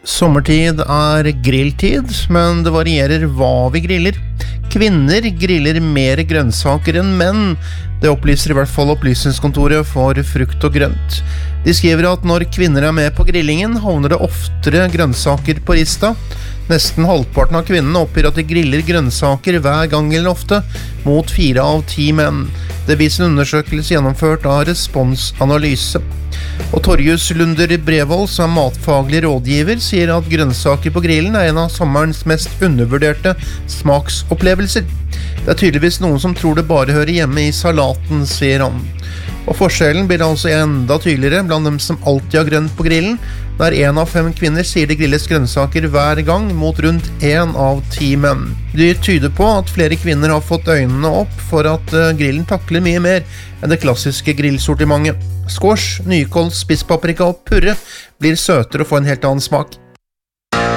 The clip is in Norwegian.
Sommertid grilltid, men det varierer hva vi griller. Kvinner griller mer grønnsaker enn menn. Det opplyser i hvert fall Opplysningskontoret for frukt og grønt. De skriver at når kvinner med på grillingen, havner det oftere grønnsaker på rista. Nesten halvparten av kvinnene oppgir at de griller grønnsaker hver gang eller ofte, mot 4 av 10 menn. Det viser en undersøkelse gjennomført av Responsanalyse. Og Torjus Lunder Brevold, som matfaglig rådgiver, sier at grønnsaker på grillen en av sommerens mest undervurderte smaksopplevelser. Det tydeligvis noen som tror det bare hører hjemme i salaten, sier han. Og forskjellen blir altså enda tydeligere blant dem som alltid har grønt på grillen, der 1 av 5 kvinner sier det grilles grønnsaker hver gang, mot rundt 1 av 10 menn. Det tyder på at flere kvinner har fått øynene opp for at grillen takler mye mer enn det klassiske grillsortimentet. Squash, nykål, spisspaprika og purre blir søtere og får en helt annen smak.